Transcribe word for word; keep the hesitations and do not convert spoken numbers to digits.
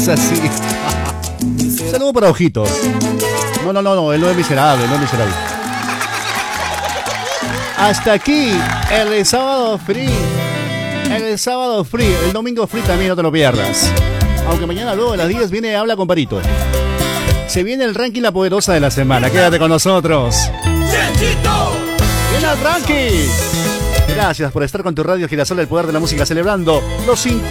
Es así. Saludo para Ojitos. No, no, no, no, él no es miserable, no es miserable. Hasta aquí el sábado free. El sábado free, el domingo free también, no te lo pierdas. Aunque mañana luego a las diez viene Habla con Parito. Se viene el ranking La Poderosa de la semana. Quédate con nosotros. ¡Viene el ranking! Gracias por estar con tu radio Girasol, el poder de la música, celebrando los cincuenta